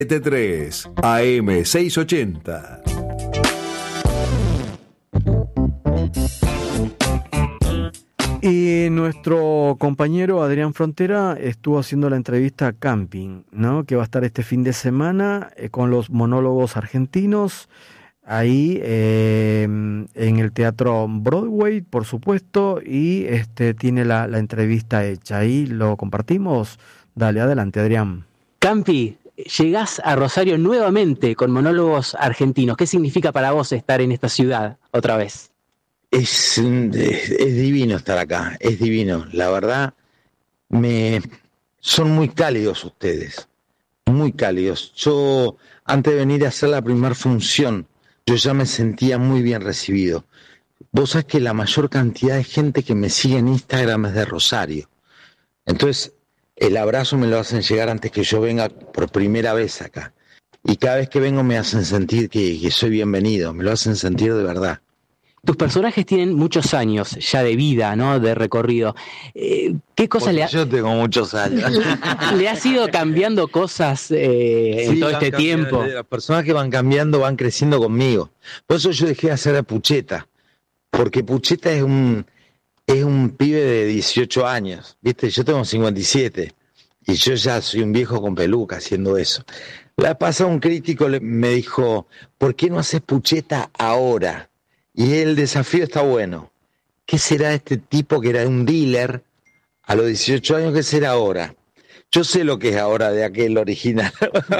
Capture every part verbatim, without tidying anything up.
T tres A M seiscientos ochenta. Y nuestro compañero Adrián Frontera estuvo haciendo la entrevista Camping, ¿no? Que va a estar este fin de semana eh, con los monólogos argentinos, ahí eh, en el Teatro Broadway, por supuesto, y este tiene la, la entrevista hecha. Ahí lo compartimos. Dale, adelante, Adrián. Campi, llegás a Rosario nuevamente con monólogos argentinos. ¿Qué significa para vos estar en esta ciudad otra vez? Es, es, es divino estar acá, es divino. La verdad, me son muy cálidos ustedes, muy cálidos. Yo, antes de venir a hacer la primera función, yo ya me sentía muy bien recibido. Vos sabés que la mayor cantidad de gente que me sigue en Instagram es de Rosario. Entonces, el abrazo me lo hacen llegar antes que yo venga por primera vez acá. Y cada vez que vengo me hacen sentir que, que soy bienvenido, me lo hacen sentir de verdad. Tus personajes tienen muchos años ya de vida, ¿no? De recorrido. Eh, ¿Qué cosa le ha... Yo tengo muchos años. ¿Le has ido cambiando cosas eh, sí, en todo este tiempo? Las personas que van cambiando van creciendo conmigo. Por eso yo dejé de hacer a Pucheta. Porque Pucheta es un, es un pibe de dieciocho años. ¿Viste? Yo tengo cincuenta y siete. Y yo ya soy un viejo con peluca haciendo eso. La pasada un crítico me dijo, ¿por qué no haces Pucheta ahora? Y el desafío está bueno. ¿Qué será este tipo que era un dealer a los dieciocho años? ¿Qué será ahora? Yo sé lo que es ahora de aquel original.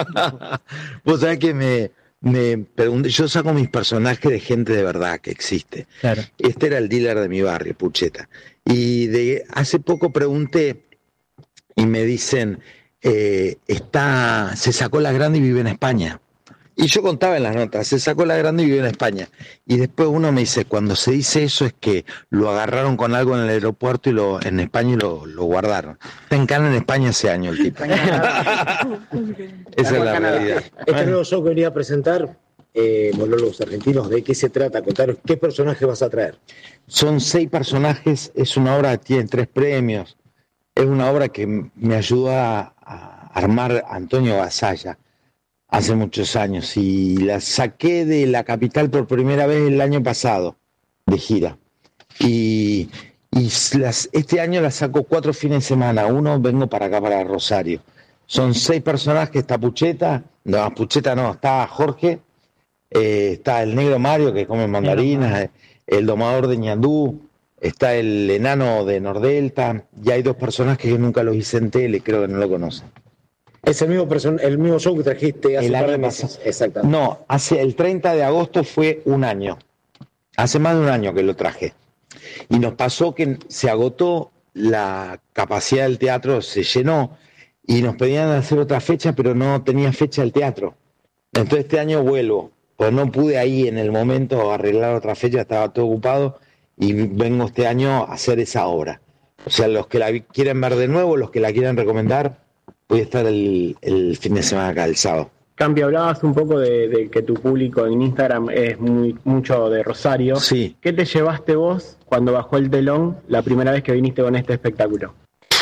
Vos sabés que me, me pregunté, yo saco mis personajes de gente de verdad que existe. Claro. Este era el dealer de mi barrio, Pucheta. Y de hace poco pregunté y me dicen, eh, está, se sacó la grande y vive en España. Y yo contaba en las notas, se sacó la grande y vive en España. Y después uno me dice, cuando se dice eso es que lo agarraron con algo en el aeropuerto y lo en España y lo, lo guardaron. Está en Cana en España ese año el tipo. Esa es la realidad. Este nuevo show que venía a presentar, eh, monólogos argentinos, ¿de qué se trata? Contaros, ¿qué personaje vas a traer? Son seis personajes, es una obra que tiene tres premios. Es una obra que me ayudó a, a armar Antonio Gasalla hace muchos años, y la saqué de la capital por primera vez el año pasado, de gira. Y, y las, este año la saco cuatro fines de semana, uno vengo para acá, para Rosario. Son seis personajes, está Pucheta, no, Pucheta no, está Jorge, eh, está el negro Mario que come mandarinas, el domador de Ñandú, está el enano de Nordelta, y hay dos personajes que nunca los hice en tele, creo que no lo conocen. Es el mismo, person- el mismo show que trajiste hace El un par de año meses. pasado. Exactamente. No, hace el treinta de agosto fue un año. Hace más de un año que lo traje. Y nos pasó que se agotó la capacidad del teatro, se llenó, y nos pedían hacer otra fecha, pero no tenía fecha el teatro. Entonces este año vuelvo, pues no pude ahí en el momento arreglar otra fecha, estaba todo ocupado, y vengo este año a hacer esa obra. O sea, los que la quieren ver de nuevo, los que la quieran recomendar, voy a estar el, el fin de semana acá, el sábado. Campi, hablabas un poco de, de que tu público en Instagram es muy mucho de Rosario. Sí. ¿Qué te llevaste vos cuando bajó el telón la primera vez que viniste con este espectáculo?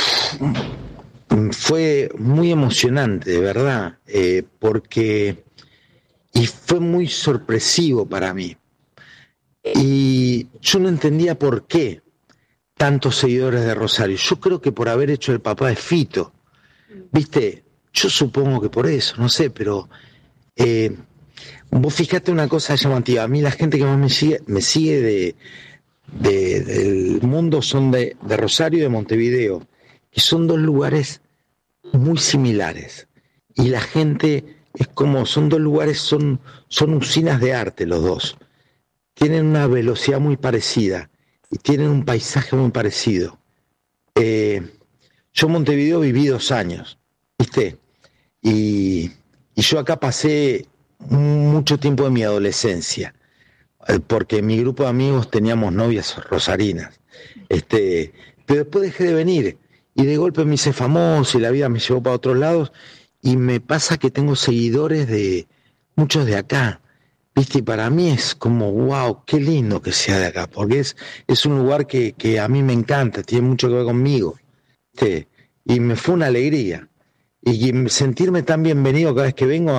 Fue muy emocionante, de verdad, eh, porque y fue muy sorpresivo para mí. Y yo no entendía por qué tantos seguidores de Rosario. Yo creo que por haber hecho el papá de Fito. Viste, yo supongo que por eso, no sé, pero eh, vos fijate una cosa llamativa. A mí la gente que más me sigue, me sigue de, de, del mundo son de, de Rosario y de Montevideo, que son dos lugares muy similares. Y la gente es como, son dos lugares, son, son usinas de arte los dos. Tienen una velocidad muy parecida y tienen un paisaje muy parecido. Eh, Yo en Montevideo viví dos años, ¿viste? Y, y yo acá pasé mucho tiempo de mi adolescencia, porque en mi grupo de amigos teníamos novias rosarinas. Este, pero después dejé de venir, y de golpe me hice famoso, y la vida me llevó para otros lados, y me pasa que tengo seguidores de muchos de acá, ¿viste? Y para mí es como, wow, qué lindo que sea de acá, porque es, es un lugar que, que a mí me encanta, tiene mucho que ver conmigo. Y me fue una alegría. y sentirme tan bienvenido cada vez que vengo